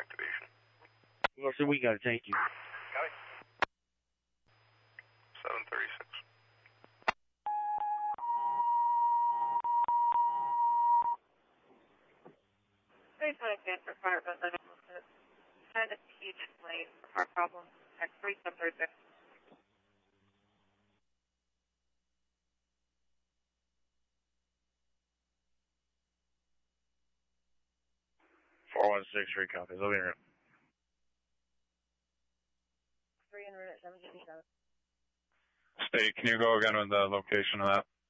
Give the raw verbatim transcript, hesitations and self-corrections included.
activation. Well, so we got to thank you. Got it. seven thirty-six. Three twenty for fire, but then had a huge lane for heart problem at three seven thirty-six. four one six, three copies. Over here. Three hundred at seven seven. State, can you go again with the location of that?